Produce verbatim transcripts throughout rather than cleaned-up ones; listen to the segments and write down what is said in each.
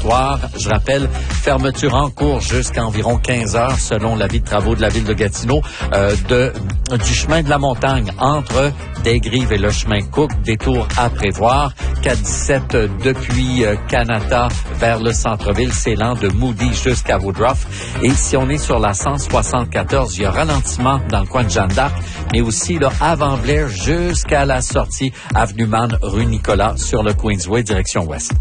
trottoirs. Je rappelle, fermeture en cours jusqu'à environ quinze heures selon l'avis de travaux de la ville de Gatineau euh, de, du chemin de la montagne entre Desgrives et le chemin Cook. Détour à prévoir. quatre dix-sept depuis euh, Canada vers le centre-ville. C'est lent de Moody jusqu'à Woodruff. Et si on est sur la cent soixante-quatorze, il y a ralentissement dans le coin de Jeanne d'Arc, mais aussi là, avant Blair jusqu'à la sortie Avenue Man, rue Nicolas, sur le Queensway, direction ouest.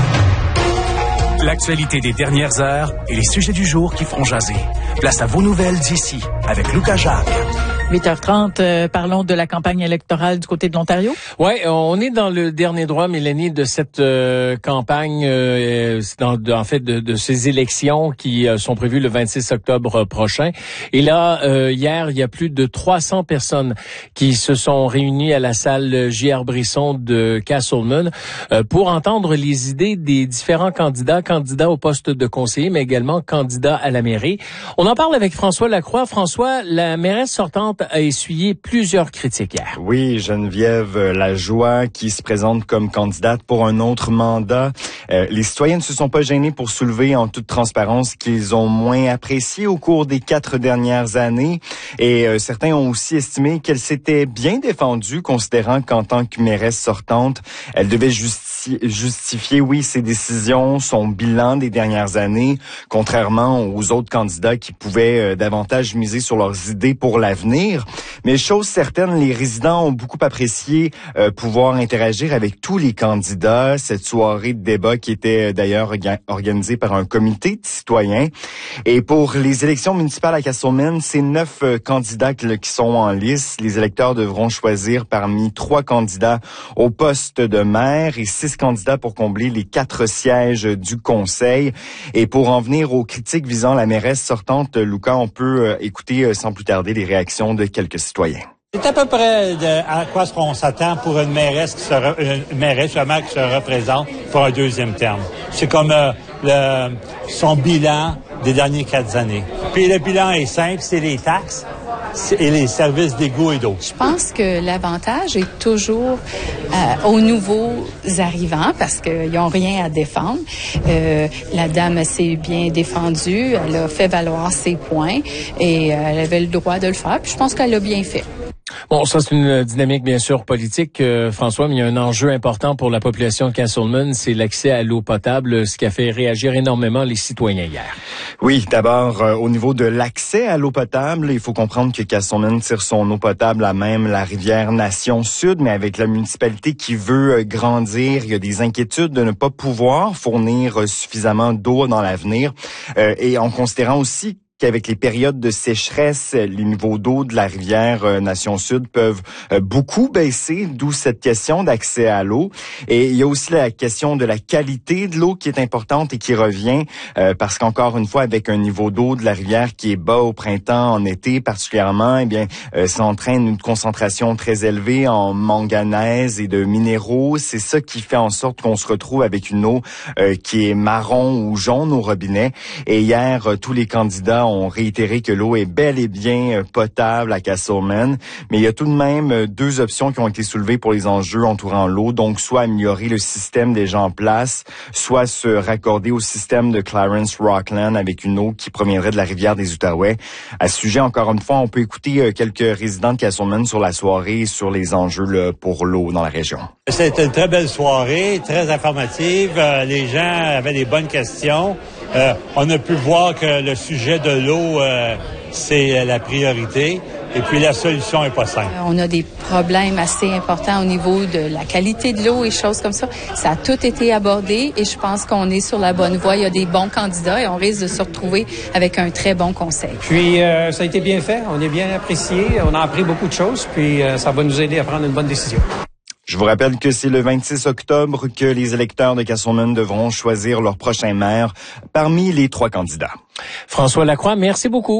L'actualité des dernières heures et les sujets du jour qui font jaser. Place à vos nouvelles d'ici avec Lucas Jacques. huit heures trente, euh, parlons de la campagne électorale du côté de l'Ontario. Oui, on est dans le dernier droit, Mélanie, de cette euh, campagne, euh, dans, de, en fait, de, de ces élections qui euh, sont prévues le vingt-six octobre prochain. Et là, euh, hier, il y a plus de trois cents personnes qui se sont réunies à la salle J R Brisson de Castleman euh, pour entendre les idées des différents candidats, candidats au poste de conseiller, mais également candidats à la mairie. On en parle avec François Lacroix. François, la mairesse sortante a essuyé plusieurs critiques hier. Oui, Geneviève Lajoie qui se présente comme candidate pour un autre mandat. Euh, les citoyens ne se sont pas gênés pour soulever en toute transparence qu'ils ont moins apprécié au cours des quatre dernières années. Et euh, certains ont aussi estimé qu'elle s'était bien défendue, considérant qu'en tant que mairesse sortante, elle devait justifier, justifier, oui, ses décisions, son bilan des dernières années, contrairement aux autres candidats qui pouvaient euh, davantage miser sur leurs idées pour l'avenir. Mais chose certaine, les résidents ont beaucoup apprécié euh, pouvoir interagir avec tous les candidats. Cette soirée de débat qui était euh, d'ailleurs orga- organisée par un comité de citoyens. Et pour les élections municipales à Castleman, c'est neuf euh, candidats qui, qui sont en lice. Les électeurs devront choisir parmi trois candidats au poste de maire et six candidats pour combler les quatre sièges du conseil. Et pour en venir aux critiques visant la mairesse sortante, Lucas, on peut euh, écouter euh, sans plus tarder les réactions de quelques citoyens. C'est à peu près de, à quoi on s'attend pour une mairesse qui se re, une mairesse, un maire qui se représente pour un deuxième terme. C'est comme euh, le, son bilan des dernières quatre années. Puis le bilan est simple, c'est les taxes et les services d'égout et d'eau. Je pense que l'avantage est toujours euh, aux nouveaux arrivants parce qu'ils n'ont rien à défendre. Euh, la dame s'est bien défendue, elle a fait valoir ses points et euh, elle avait le droit de le faire. Puis je pense qu'elle l'a bien fait. Bon, ça, c'est une dynamique, bien sûr, politique, euh, François, mais il y a un enjeu important pour la population de Castleman, c'est l'accès à l'eau potable, ce qui a fait réagir énormément les citoyens hier. Oui, d'abord, euh, au niveau de l'accès à l'eau potable, il faut comprendre que Castleman tire son eau potable à même la rivière Nation Sud, mais avec la municipalité qui veut euh, grandir, il y a des inquiétudes de ne pas pouvoir fournir euh, suffisamment d'eau dans l'avenir, euh, et en considérant aussi qu'avec les périodes de sécheresse, les niveaux d'eau de la rivière euh, Nation Sud peuvent euh, beaucoup baisser, d'où cette question d'accès à l'eau. Et il y a aussi la question de la qualité de l'eau qui est importante et qui revient, euh, parce qu'encore une fois, avec un niveau d'eau de la rivière qui est bas au printemps, en été particulièrement, eh bien, euh, ça entraîne une concentration très élevée en manganèse et de minéraux. C'est ça qui fait en sorte qu'on se retrouve avec une eau euh, qui est marron ou jaune au robinet. Et hier, euh, tous les candidats ont réitéré que l'eau est bel et bien potable à Castleman, mais il y a tout de même deux options qui ont été soulevées pour les enjeux entourant l'eau, donc soit améliorer le système déjà en place, soit se raccorder au système de Clarence Rockland avec une eau qui proviendrait de la rivière des Outaouais. À ce sujet, encore une fois, on peut écouter quelques résidents de Castleman sur la soirée et sur les enjeux là, pour l'eau dans la région. C'était une très belle soirée, très informative. Euh, les gens avaient des bonnes questions. Euh, on a pu voir que le sujet de l'eau, euh, c'est la priorité. Et puis, la solution est pas simple. On a des problèmes assez importants au niveau de la qualité de l'eau et choses comme ça. Ça a tout été abordé et je pense qu'on est sur la bonne voie. Il y a des bons candidats et on risque de se retrouver avec un très bon conseil. Puis, euh, ça a été bien fait. On est bien apprécié. On a appris beaucoup de choses. Puis, euh, ça va nous aider à prendre une bonne décision. Je vous rappelle que c'est le vingt-six octobre que les électeurs de Castleman devront choisir leur prochain maire parmi les trois candidats. François Lacroix, merci beaucoup.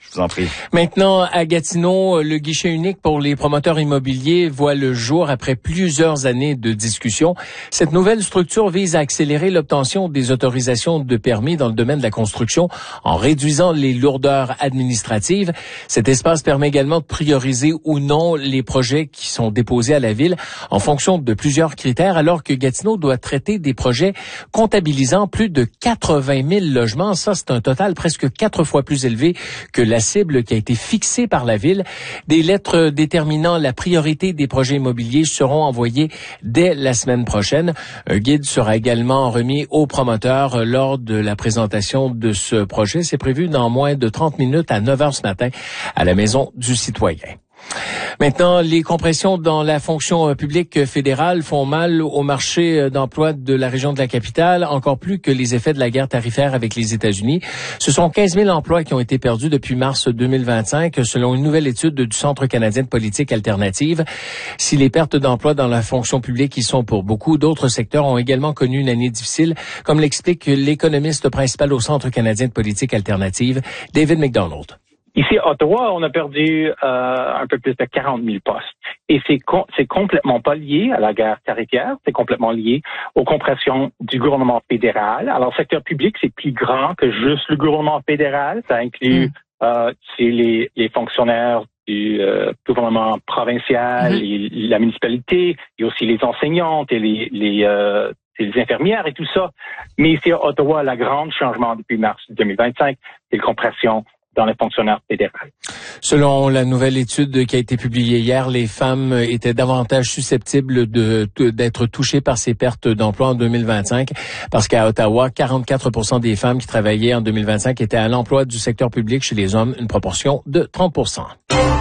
Je vous en prie. Maintenant, à Gatineau, le guichet unique pour les promoteurs immobiliers voit le jour après plusieurs années de discussion. Cette nouvelle structure vise à accélérer l'obtention des autorisations de permis dans le domaine de la construction en réduisant les lourdeurs administratives. Cet espace permet également de prioriser ou non les projets qui sont déposés à la ville en fonction de plusieurs critères, alors que Gatineau doit traiter des projets comptabilisant plus de quatre-vingt mille logements. Ça, c'est un total presque quatre fois plus élevé que la cible qui a été fixée par la ville. Des lettres déterminant la priorité des projets immobiliers seront envoyées dès la semaine prochaine. Un guide sera également remis aux promoteurs lors de la présentation de ce projet. C'est prévu dans moins de trente minutes à neuf heures ce matin à la Maison du Citoyen. Maintenant, les compressions dans la fonction publique fédérale font mal au marché d'emploi de la région de la capitale, encore plus que les effets de la guerre tarifaire avec les États-Unis. Ce sont quinze mille emplois qui ont été perdus depuis mars deux mille vingt-cinq, selon une nouvelle étude du Centre canadien de politique alternative. Si les pertes d'emplois dans la fonction publique y sont pour beaucoup, d'autres secteurs ont également connu une année difficile, comme l'explique l'économiste principal au Centre canadien de politique alternative, David McDonald. Ici, à Ottawa, on a perdu euh, un peu plus de quarante mille postes. Et c'est com- c'est complètement pas lié à la guerre tarifaire, c'est complètement lié aux compressions du gouvernement fédéral. Alors, le secteur public, c'est plus grand que juste le gouvernement fédéral. Ça inclut mm. euh, c'est les, les fonctionnaires du euh, gouvernement provincial, mm. et la municipalité, et aussi les enseignantes et les, les, euh, les infirmières et tout ça. Mais ici, à Ottawa, le grand changement depuis mars deux mille vingt-cinq, c'est la compression dans les fonctionnaires fédéraux. Selon la nouvelle étude qui a été publiée hier, les femmes étaient davantage susceptibles de, de d'être touchées par ces pertes d'emploi en deux mille vingt-cinq, parce qu'à Ottawa, quarante-quatre pour cent des femmes qui travaillaient en deux mille vingt-cinq étaient à l'emploi du secteur public, chez les hommes, une proportion de trente pour cent.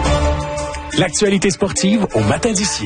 L'actualité sportive au matin d'ici.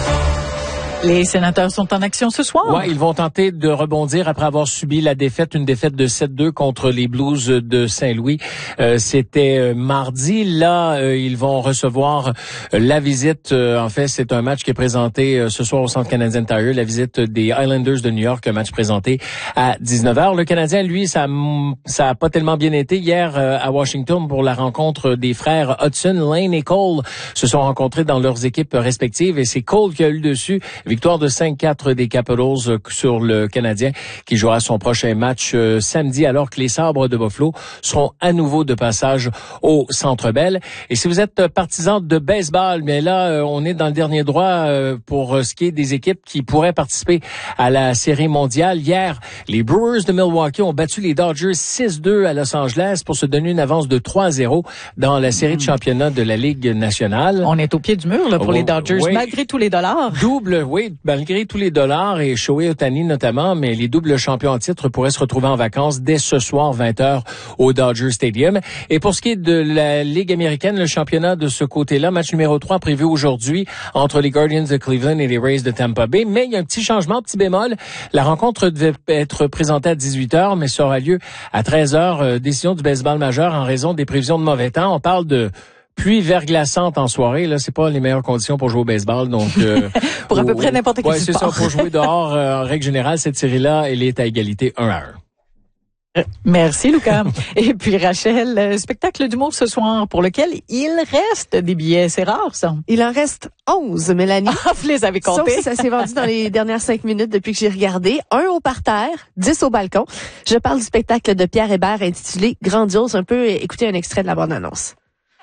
Les sénateurs sont en action ce soir. Ouais, ils vont tenter de rebondir après avoir subi la défaite, une défaite de sept deux contre les Blues de Saint-Louis. Euh, c'était mardi. Là, euh, ils vont recevoir la visite. Euh, en fait, c'est un match qui est présenté euh, ce soir au Centre Canadien Tire, la visite des Islanders de New York, un match présenté à dix-neuf heures. Le Canadien, lui, ça ça a pas tellement bien été hier euh, à Washington pour la rencontre des frères Hudson, Lane et Cole se sont rencontrés dans leurs équipes respectives et c'est Cole qui a eu le dessus. Victoire de cinq quatre des Capitals sur le Canadien qui jouera son prochain match euh, samedi alors que les Sabres de Buffalo seront à nouveau de passage au Centre Bell. Et si vous êtes partisan de baseball, bien là, euh, on est dans le dernier droit euh, pour euh, ce qui est des équipes qui pourraient participer à la Série mondiale. Hier, les Brewers de Milwaukee ont battu les Dodgers six deux à Los Angeles pour se donner une avance de trois zéro dans la série de championnat de la Ligue nationale. On est au pied du mur là, pour oh, les Dodgers, oui. Malgré tous les dollars. Double, oui. Malgré tous les dollars et Shohei Ohtani notamment, mais les doubles champions en titre pourraient se retrouver en vacances dès ce soir vingt heures au Dodger Stadium. Et pour ce qui est de la Ligue américaine, le championnat de ce côté-là, match numéro trois prévu aujourd'hui entre les Guardians de Cleveland et les Rays de Tampa Bay. Mais il y a un petit changement, petit bémol. La rencontre devait être présentée à dix-huit heures, mais ça aura lieu à treize heures. Euh, décision du baseball majeur en raison des prévisions de mauvais temps. On parle de pluie verglaçante en soirée, là, c'est pas les meilleures conditions pour jouer au baseball, donc euh, pour à peu près n'importe quel ouais, c'est sport. ça, pour jouer dehors, euh, en règle générale, cette série-là, elle est à égalité un à un. Merci, Lucas. Et puis, Rachel, euh, spectacle d'humour ce soir pour lequel il reste des billets. C'est rare, ça. Il en reste onze, Mélanie. Ah, vous les avez comptés. Sauf si ça s'est vendu dans les dernières cinq minutes depuis que j'ai regardé. Un au parterre, dix au balcon. Je parle du spectacle de Pierre Hébert intitulé Grandiose. Un peu écouter un extrait de la bande-annonce.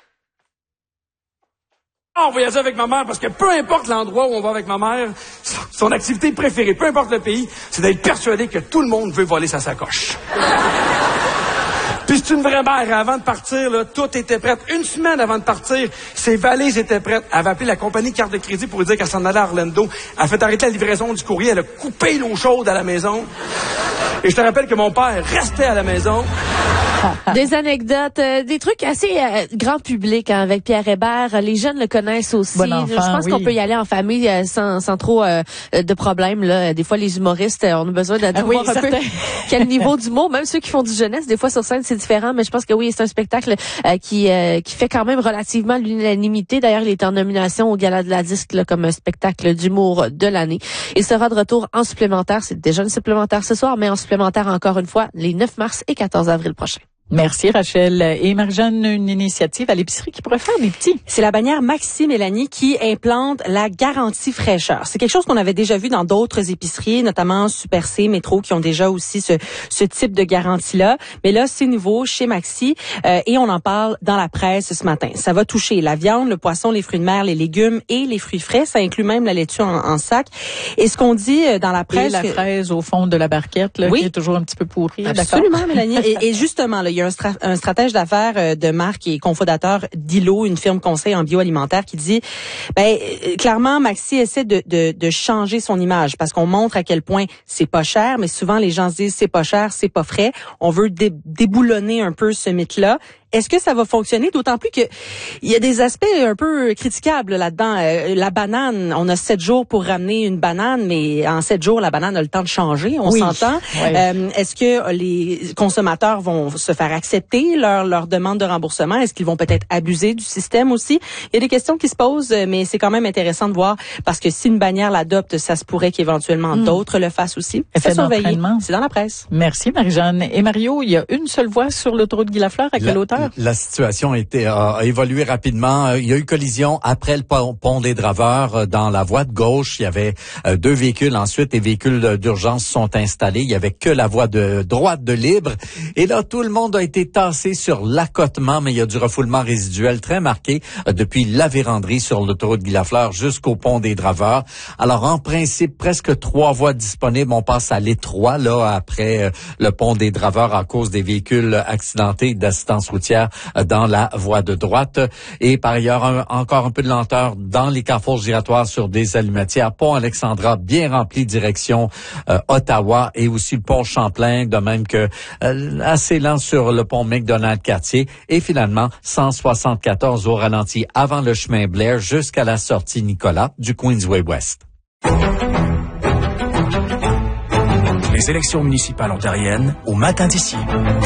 On voyage avec ma mère parce que peu importe l'endroit où on va avec ma mère, son activité préférée, peu importe le pays, c'est d'être persuadé que tout le monde veut voler sa sacoche. Puis c'est une vraie mère. Avant de partir, là, tout était prêt. Une semaine avant de partir, ses valises étaient prêtes. Elle avait appelé la compagnie carte de crédit pour lui dire qu'elle s'en allait à Orlando. Elle a fait arrêter la livraison du courrier. Elle a coupé l'eau chaude à la maison. Et je te rappelle que mon père restait à la maison. Des anecdotes, euh, des trucs assez euh, grand public hein, avec Pierre Hébert. Les jeunes le connaissent aussi. Bon enfant, je pense oui. qu'on peut y aller en famille euh, sans, sans trop euh, de problèmes. Là. Des fois, les humoristes, euh, on a besoin de, de ah, voir oui, un certain. peu quel niveau d'humour. Même ceux qui font du jeunesse, des fois sur scène, c'est différent. Mais je pense que oui, c'est un spectacle euh, qui euh, qui fait quand même relativement l'unanimité. D'ailleurs, il est en nomination au Gala de la Disque là, comme un spectacle d'humour de l'année. Il sera de retour en supplémentaire. C'est déjà une supplémentaire ce soir, mais en supplémentaire encore une fois les neuf mars et quatorze avril prochains. Merci Rachel. Et Marie-Jeanne, une initiative à l'épicerie qui pourrait faire des petits. C'est la bannière Maxi, Mélanie, qui implante la garantie fraîcheur. C'est quelque chose qu'on avait déjà vu dans d'autres épiceries, notamment Super C, Métro, qui ont déjà aussi ce, ce type de garantie-là. Mais là, c'est nouveau chez Maxi euh, et on en parle dans la presse ce matin. Ça va toucher la viande, le poisson, les fruits de mer, les légumes et les fruits frais. Ça inclut même la laitue en, en sac. Et ce qu'on dit dans la presse... Et la fraise au fond de la barquette, là, oui, qui est toujours un petit peu pourrie. Absolument, d'accord. Mélanie. Et, et justement, là, il y a un, stra- un stratège d'affaires de marque et cofondateur d'Ilo, une firme conseil en bioalimentaire, qui dit, ben clairement, Maxi essaie de, de, de changer son image parce qu'on montre à quel point c'est pas cher, mais souvent les gens se disent c'est pas cher, c'est pas frais. On veut dé- déboulonner un peu ce mythe-là. Est-ce que ça va fonctionner? D'autant plus que il y a des aspects un peu critiquables là-dedans. Euh, la banane, on a sept jours pour ramener une banane, mais en sept jours, la banane a le temps de changer, on oui. s'entend. Oui. Euh, est-ce que les consommateurs vont se faire accepter leur, leur demande de remboursement? Est-ce qu'ils vont peut-être abuser du système aussi? Il y a des questions qui se posent, mais c'est quand même intéressant de voir, parce que si une bannière l'adopte, ça se pourrait qu'éventuellement mm. d'autres le fassent aussi. C'est surveillé. C'est dans la presse. Merci Marie-Jeanne. Et Mario, il y a une seule voie sur l'autoroute Guy Lafleur. À quelle la, hauteur? La situation a, été, a évolué rapidement. Il y a eu collision après le pont des Draveurs dans la voie de gauche. Il y avait deux véhicules. Ensuite, les véhicules d'urgence sont installés. Il y avait que la voie de droite de libre. Et là, tout le monde a été tassé sur l'accotement, mais il y a du refoulement résiduel très marqué depuis la véranderie sur l'autoroute Guy Lafleur jusqu'au pont des Draveurs. Alors, en principe, presque trois voies disponibles. On passe à l'étroit, là, après le pont des Draveurs à cause des véhicules accidentés d'assistance routière dans la voie de droite. Et par ailleurs, un, encore un peu de lenteur dans les carrefours giratoires sur des allumetières. Pont Alexandra bien rempli direction euh, Ottawa et aussi le pont Champlain, de même que euh, assez lent sur le pont McDonald-Cartier. Et finalement, cent soixante-quatorze au ralenti avant le chemin Blair jusqu'à la sortie Nicolas du Queensway West. Les élections municipales ontariennes au matin d'ici.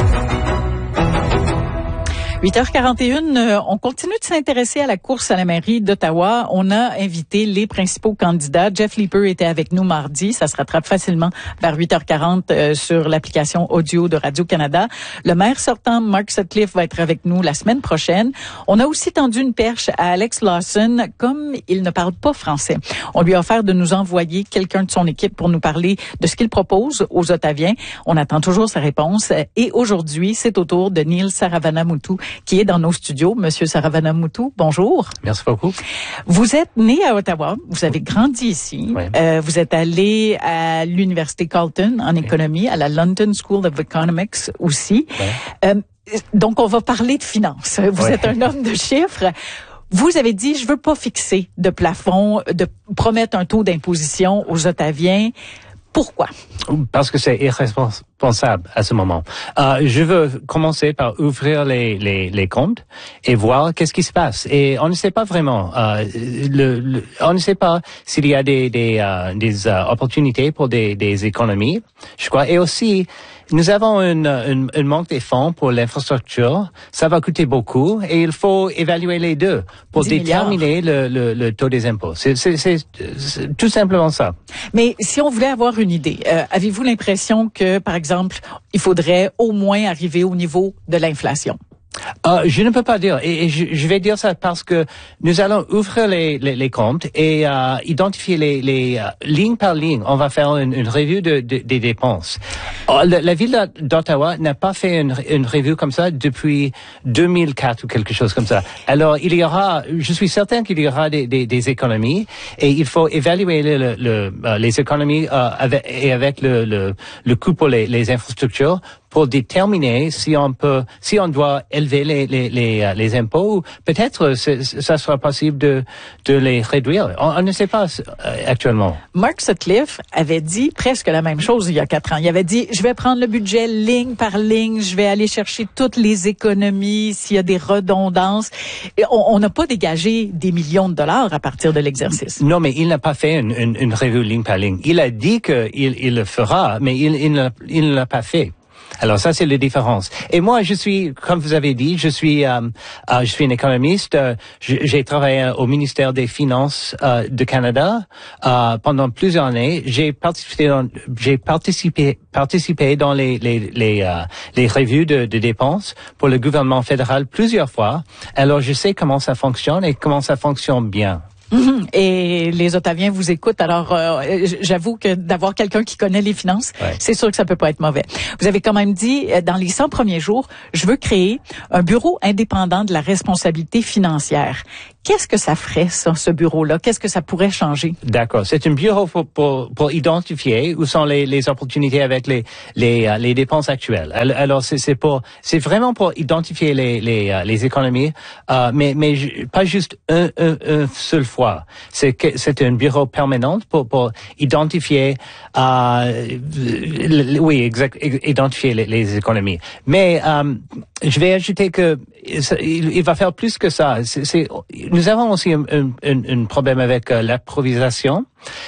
huit heures quarante et une, euh, on continue de s'intéresser à la course à la mairie d'Ottawa. On a invité les principaux candidats. Jeff Leeper était avec nous mardi. Ça se rattrape facilement vers huit heures quarante euh, sur l'application audio de Radio-Canada. Le maire sortant, Mark Sutcliffe, va être avec nous la semaine prochaine. On a aussi tendu une perche à Alex Lawson. Comme il ne parle pas français, on lui a offert de nous envoyer quelqu'un de son équipe pour nous parler de ce qu'il propose aux Ottaviens. On attend toujours sa réponse. Et aujourd'hui, c'est au tour de Neil Saravanamuthu qui est dans nos studios. Monsieur Saravanamuthu, bonjour. Merci beaucoup. Vous êtes né à Ottawa, vous avez grandi ici, oui. euh, vous êtes allé à l'Université Carleton en économie, à la London School of Economics aussi. Oui. Euh, donc, on va parler de finances. Vous oui. êtes un homme de chiffres. Vous avez dit, je veux pas fixer de plafond, de promettre un taux d'imposition aux Ottaviens. Pourquoi? Parce que c'est irresponsable à ce moment. Euh, je veux commencer par ouvrir les, les, les comptes et voir qu'est-ce qui se passe. Et on ne sait pas vraiment. Euh, le, le, on ne sait pas s'il y a des, des, euh, des euh, opportunités pour des, des économies, je crois. Et aussi, nous avons une, une, une manque de fonds pour l'infrastructure. Ça va coûter beaucoup et il faut évaluer les deux pour déterminer le, le, le taux des impôts. C'est, c'est, c'est, c'est tout simplement ça. Mais si on voulait avoir une idée, euh, avez-vous l'impression que, par exemple, il faudrait au moins arriver au niveau de l'inflation? Euh, je ne peux pas dire, et, et je, je vais dire ça parce que nous allons ouvrir les, les, les comptes et euh, identifier les, les euh, ligne par ligne. On va faire une, une revue de, de, des dépenses. Euh, la, la ville d'Ottawa n'a pas fait une, une revue comme ça depuis deux mille quatre ou quelque chose comme ça. Alors il y aura, je suis certain qu'il y aura des, des, des économies et il faut évaluer le, le, le, euh, les économies euh, avec, et avec le, le, le coût pour les, les infrastructures, pour déterminer si on peut, si on doit élever les les les, les impôts, peut-être ça sera possible de de les réduire. On, on ne sait pas euh, actuellement. Mark Sutcliffe avait dit presque la même chose il y a quatre ans. Il avait dit, je vais prendre le budget ligne par ligne, je vais aller chercher toutes les économies s'il y a des redondances. Et on n'a pas dégagé des millions de dollars à partir de l'exercice. Non, mais il n'a pas fait une, une, une revue ligne par ligne. Il a dit qu'il il le fera, mais il il ne il ne l'a pas fait. Alors ça, c'est la différence. Et moi, je suis, comme vous avez dit, je suis, euh, euh, je suis un économiste. Euh, j'ai travaillé au ministère des Finances euh, de Canada euh, pendant plusieurs années. J'ai participé, dans, j'ai participé, participé dans les les les, euh, les revues de, de dépenses pour le gouvernement fédéral plusieurs fois. Alors, je sais comment ça fonctionne et comment ça fonctionne bien. Mmh. Et les Ottaviens vous écoutent. Alors, euh, j'avoue que d'avoir quelqu'un qui connaît les finances, ouais. c'est sûr que ça peut pas être mauvais. Vous avez quand même dit, dans les cent premiers jours, je veux créer un bureau indépendant de la responsabilité financière. Qu'est-ce que ça ferait, ça, ce bureau-là? Qu'est-ce que ça pourrait changer? D'accord. C'est un bureau pour, pour, pour identifier où sont les, les opportunités avec les, les, uh, les dépenses actuelles. Alors, c'est, c'est pour, c'est vraiment pour identifier les, les, uh, les économies, uh, mais, mais pas juste un, un, un seul fois. C'est que, c'est un bureau permanent pour, pour identifier, euh, oui, exact, identifier les, les économies. Mais, um, je vais ajouter que il, il va faire plus que ça. C'est, c'est, nous avons aussi un, un, un problème avec euh, l'approvisation.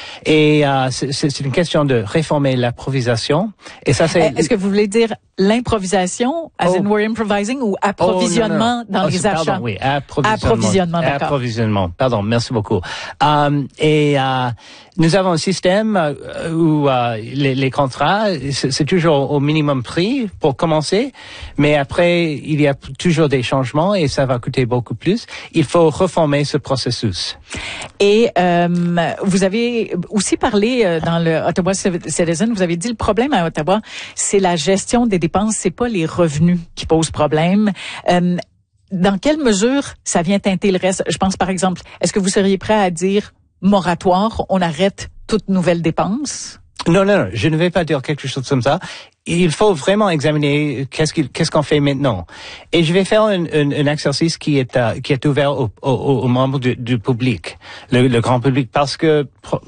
Et euh, c'est, c'est une question de réformer l'approvisation. Et ça, c'est. Est-ce que vous voulez dire l'improvisation, as oh. in we're improvising, ou approvisionnement oh, non, non. dans oh, les pardon, achats? Oui, approvisionnement. Approvisionnement, d'accord. Approvisionnement. Pardon, merci beaucoup. Um, et euh, nous avons un système où euh, les, les contrats, c'est, c'est toujours au minimum prix pour commencer, mais après il y a toujours des changements et ça va coûter beaucoup plus. Il faut reformer ce processus. Et euh, vous avez aussi parlé euh, dans le Ottawa Citizen, vous avez dit le problème à Ottawa, c'est la gestion des dépenses, c'est pas les revenus qui posent problème. Euh, dans quelle mesure ça vient teinter le reste? Je pense par exemple, est-ce que vous seriez prêt à dire moratoire, on arrête toute nouvelle dépense? Non, non, non, je ne vais pas dire quelque chose comme ça. Il faut vraiment examiner qu'est-ce qu'il, qu'est-ce qu'on fait maintenant. Et je vais faire un, un, un exercice qui est, uh, qui est ouvert aux, aux, aux membres du, du public, le, le grand public, parce que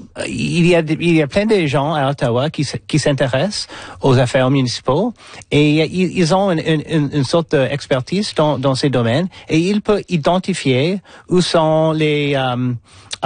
il y a, il y a plein de gens à Ottawa qui, qui s'intéressent aux affaires municipales et ils ont une, une, une sorte d'expertise dans, dans ces domaines et ils peuvent identifier où sont les, um,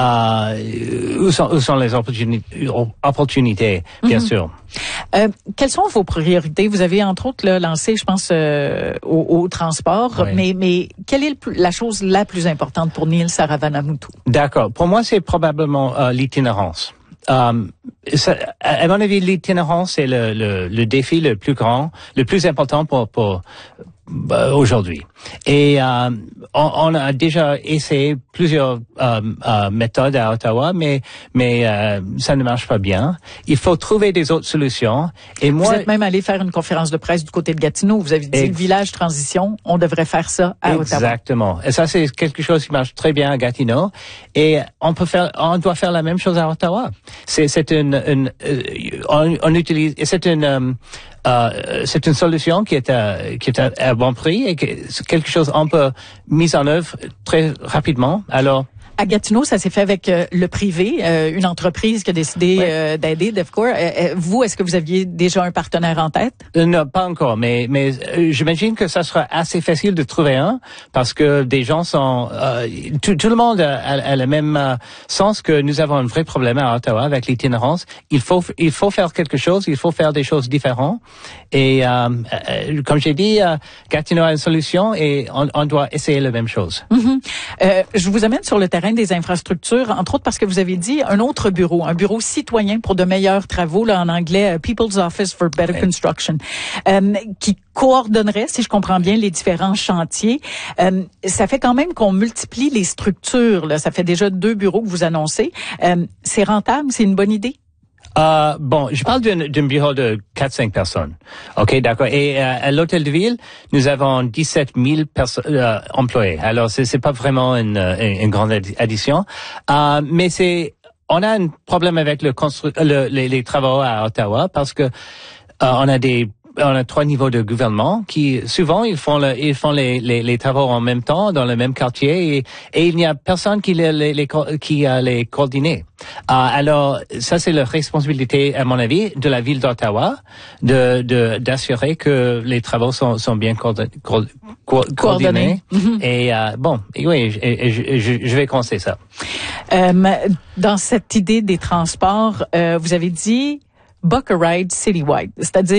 uh, où sont, où sont les opportunités, opportunités bien mm-hmm. sûr. Euh, quelles sont vos priorités? Vous avez entre autres là, lancé, je pense, euh, au, au transport, oui. mais, mais quelle est le, la chose la plus importante pour Neil Saravanamuthu? D'accord. Pour moi, c'est probablement euh, l'itinérance. Euh, ça, à mon avis, l'itinérance est le, le, le défi le plus grand, le plus important pour, pour euh, aujourd'hui. Et euh, on, on a déjà essayé plusieurs euh, euh, méthodes à Ottawa, mais mais euh, ça ne marche pas bien. Il faut trouver des autres solutions. Et moi, vous êtes même allé faire une conférence de presse du côté de Gatineau. Vous avez dit ex- le village transition, on devrait faire ça à exactement. Ottawa. Exactement. Et ça, c'est quelque chose qui marche très bien à Gatineau. Et on peut faire, on doit faire la même chose à Ottawa. C'est c'est une, une euh, on, on utilise, c'est une euh, Euh, c'est une solution qui est à, qui est à, à bon prix et que c'est quelque chose qu'on peut mise en œuvre très rapidement. Alors, à Gatineau, ça s'est fait avec euh, le privé, euh, une entreprise qui a décidé ouais. euh, d'aider DEFCOR. Euh, vous, est-ce que vous aviez déjà un partenaire en tête? Euh, non, pas encore, mais mais euh, j'imagine que ça sera assez facile de trouver un parce que des gens sont euh, tout, tout le monde a, a, a le même euh, sens que nous avons un vrai problème à Ottawa avec l'itinérance. Il faut il faut faire quelque chose, il faut faire des choses différentes. Et euh, euh, comme j'ai dit, euh, Gatineau a une solution et on, on doit essayer la même chose. Mm-hmm. Euh, je vous amène sur le terrain des infrastructures, entre autres parce que vous avez dit un autre bureau, un bureau citoyen pour de meilleurs travaux, là en anglais, People's Office for Better oui. Construction, euh, qui coordonnerait, si je comprends bien, les différents chantiers. Euh, ça fait quand même qu'on multiplie les structures, là. Ça fait déjà deux bureaux que vous annoncez. Euh, c'est rentable, c'est une bonne idée? Euh, bon, je parle d'un, d'un bureau de quatre cinq personnes. OK, d'accord. Et euh, à l'Hôtel de Ville, nous avons dix-sept mille perso- euh, employés. Alors, c'est, c'est pas vraiment une, une, une grande addition. Euh, mais c'est, on a un problème avec le constru- le, les, les travaux à Ottawa parce que euh, on a des on a trois niveaux de gouvernement qui souvent ils font le, ils font les, les les travaux en même temps dans le même quartier et, et il n'y a personne qui les, les, les qui a les coordonner. Euh, alors ça c'est la responsabilité à mon avis de la ville d'Ottawa de de d'assurer que les travaux sont sont bien coordonnés, co- co- coordonnés. Mm-hmm. Et euh, bon et oui et, et je, je, je vais commencer ça. Euh, dans cette idée des transports, euh, vous avez dit Book a ride citywide, c'est-à-dire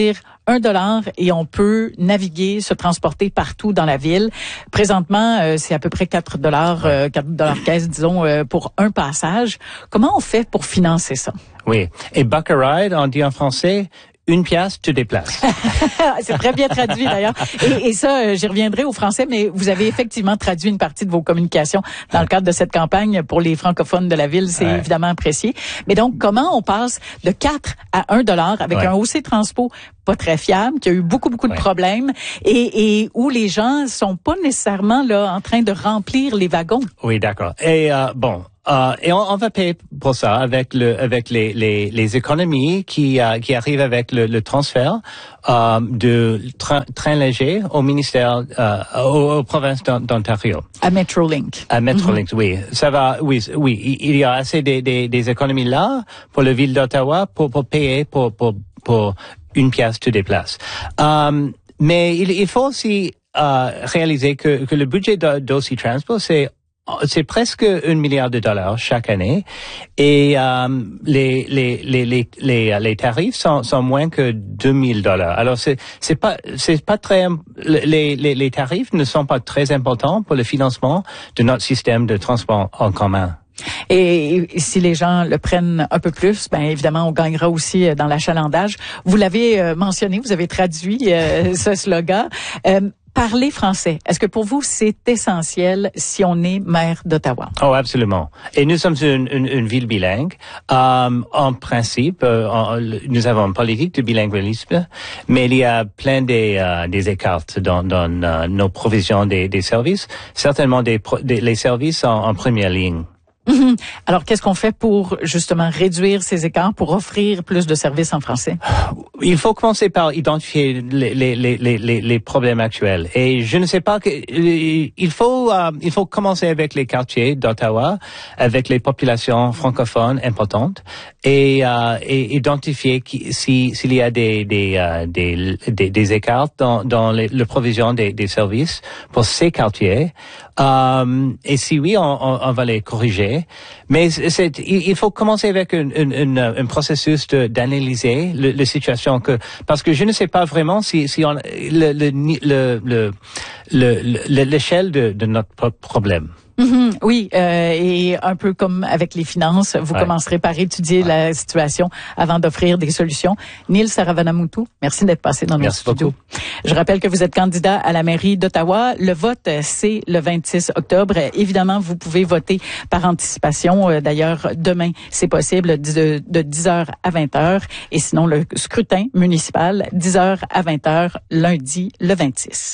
un dollar et on peut naviguer, se transporter partout dans la ville. Présentement, euh, c'est à peu près quatre dollars, euh, quatre dollars caisse, disons, euh, pour un passage. Comment on fait pour financer ça? Oui. Et Buck a Ride, on dit en français, une pièce te déplace. C'est très bien traduit d'ailleurs. Et, et ça, euh, j'y reviendrai au français, mais vous avez effectivement traduit une partie de vos communications dans le cadre de cette campagne pour les francophones de la ville. C'est ouais. évidemment apprécié. Mais donc, comment on passe de quatre à un dollar avec ouais. un O C Transpo pas très fiable, qui a eu beaucoup, beaucoup de ouais. problèmes et, et où les gens sont pas nécessairement là en train de remplir les wagons? Oui, d'accord. Et euh, bon... Uh, et on, on va payer pour ça avec le avec les les, les économies qui uh, qui arrivent avec le, le transfert uh, de train, train léger au ministère uh, aux, aux provinces d'Ontario. À Metrolink. À Metrolink, mm-hmm. oui. Ça va, oui, oui. Il y a assez des des, des économies là pour la ville d'Ottawa pour pour payer pour pour pour une pièce te déplace. Um, mais il, il faut aussi uh, réaliser que que le budget d'O C Transpo c'est c'est presque un milliard de dollars chaque année et euh, les, les les les les les tarifs sont sont moins que deux mille dollars. Alors c'est c'est pas c'est pas très les les les tarifs ne sont pas très importants pour le financement de notre système de transport en commun. Et si les gens le prennent un peu plus, ben évidemment, on gagnera aussi dans l'achalandage. Vous l'avez mentionné, vous avez traduit euh, ce slogan. Euh, Parler français, est-ce que pour vous, c'est essentiel si on est maire d'Ottawa? Oh, absolument. Et nous sommes une, une, une ville bilingue. Um, en principe, euh, en, nous avons une politique de bilinguisme, mais il y a plein des, euh, des écarts dans, dans uh, nos provisions des, des services, certainement des, des les services en, en première ligne. Alors, qu'est-ce qu'on fait pour justement réduire ces écarts, pour offrir plus de services en français? Il faut commencer par identifier les, les, les, les, les problèmes actuels. Et je ne sais pas que, il faut, euh, il faut commencer avec les quartiers d'Ottawa, avec les populations francophones importantes, et, euh, et identifier qui, si, s'il y a des, des, euh, des, des, des écarts dans, dans les, le provision des, des services pour ces quartiers. Um, et si oui, on, on, on va les corriger. Mais c'est, il faut commencer avec un, un, un, un processus de, d'analyser le, la situation que, parce que je ne sais pas vraiment si, si on, le, le, le, le, le, l'échelle de, de notre problème. Mm-hmm, oui, euh, et un peu comme avec les finances, vous ouais. commencerez par étudier ouais. la situation avant d'offrir des solutions. Neil Saravanamoutou, merci d'être passé dans notre studio. Je rappelle que vous êtes candidat à la mairie d'Ottawa. Le vote, c'est le vingt-six octobre. Évidemment, vous pouvez voter par anticipation. D'ailleurs, demain, c'est possible de, de dix heures à vingt heures. Et sinon, le scrutin municipal, dix heures à vingt heures, lundi, le vingt-six.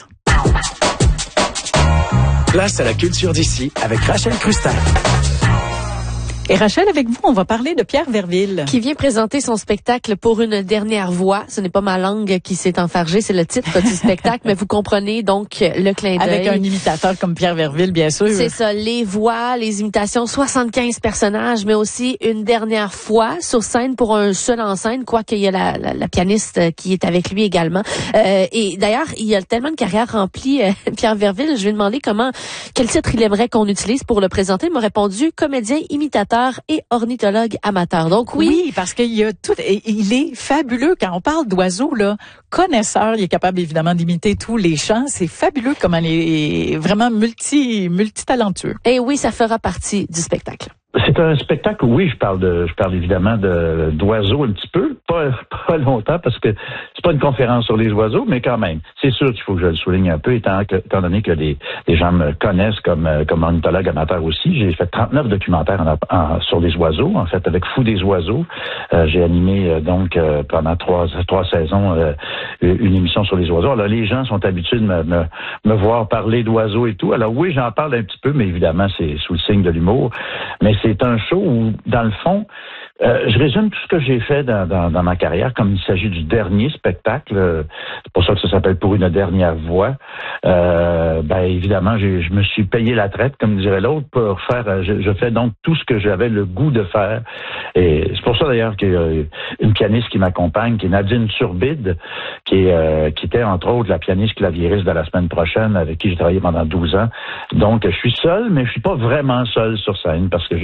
Place à la culture d'ici avec Rachel Crustin. Et Rachel, avec vous, on va parler de Pierre Verville. Qui vient présenter son spectacle Pour une dernière voix. Ce n'est pas ma langue qui s'est enfargée, c'est le titre du spectacle, mais vous comprenez donc le clin d'œil. Avec un imitateur comme Pierre Verville, bien sûr. C'est ça, les voix, les imitations, soixante-quinze personnages, mais aussi une dernière fois sur scène pour un seul en scène, quoique il y a la, la, la pianiste qui est avec lui également. Euh, et d'ailleurs, il y a tellement de carrière remplie, euh, Pierre Verville. Je lui ai demandé comment, quel titre il aimerait qu'on utilise pour le présenter. Il m'a répondu comédien, imitateur et ornithologue amateur. Donc oui. Oui, parce qu'il y a tout, il est fabuleux quand on parle d'oiseaux, là. Connaisseur, il est capable évidemment d'imiter tous les chants. C'est fabuleux comment il est vraiment multi, multi-talentueux. Et oui, ça fera partie du spectacle. C'est un spectacle où, oui, je parle de, je parle évidemment de, d'oiseaux un petit peu, pas, pas longtemps parce que c'est pas une conférence sur les oiseaux, mais quand même. C'est sûr qu'il faut que je le souligne un peu, étant, que, étant donné que les, les gens me connaissent comme, comme ornithologue amateur aussi. J'ai fait trente-neuf documentaires en, en, sur les oiseaux, en fait, avec Fou des oiseaux. Euh, j'ai animé, euh, donc, euh, pendant trois, trois saisons, euh, une émission sur les oiseaux. Alors, les gens sont habitués de me, me, me voir parler d'oiseaux et tout. Alors, oui, j'en parle un petit peu, mais évidemment, c'est sous le signe de l'humour. Mais c'est un show où, dans le fond, euh, je résume tout ce que j'ai fait dans, dans, dans ma carrière, comme il s'agit du dernier spectacle. Euh, c'est pour ça que ça s'appelle Pour une dernière voix. Euh, ben évidemment, j'ai, je me suis payé la traite, comme dirait l'autre, pour faire. Je, je fais donc tout ce que j'avais le goût de faire. Et c'est pour ça d'ailleurs qu'il y a une pianiste qui m'accompagne, qui est Nadine Turbide, qui est, euh, qui était entre autres la pianiste claviériste de la semaine prochaine, avec qui j'ai travaillé pendant douze ans. Donc, je suis seul, mais je suis pas vraiment seul sur scène, parce que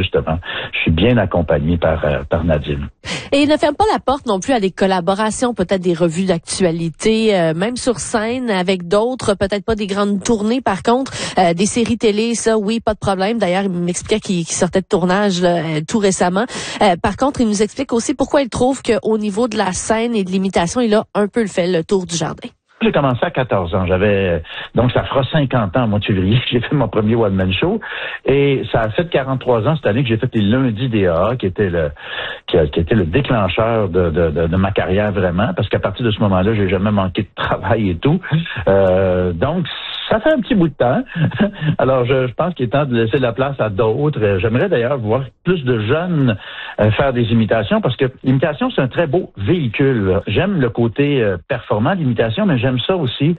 justement, je suis bien accompagné par, euh, par Nadine. Et il ne ferme pas la porte non plus à des collaborations, peut-être des revues d'actualité, euh, même sur scène avec d'autres, peut-être pas des grandes tournées. Par contre, euh, des séries télé, ça, oui, pas de problème. D'ailleurs, il m'expliquait qu'il, qu'il sortait de tournage là, euh, tout récemment. Euh, par contre, il nous explique aussi pourquoi il trouve qu'au niveau de la scène et de l'imitation, il a un peu fait le tour du jardin. J'ai commencé à quatorze ans. J'avais, donc ça fera cinquante ans au mois de février que j'ai fait mon premier one-man show. Et ça a fait quarante-trois ans cette année que j'ai fait les lundis D A A, qui était le, qui, a, qui était le déclencheur de, de, de, de ma carrière vraiment. Parce qu'à partir de ce moment-là, j'ai jamais manqué de travail et tout. Euh, donc, ça fait un petit bout de temps. Alors, je, je pense qu'il est temps de laisser la place à d'autres. J'aimerais d'ailleurs voir plus de jeunes euh, faire des imitations parce que l'imitation, c'est un très beau véhicule. J'aime le côté euh, performant de l'imitation, mais j'aime ça aussi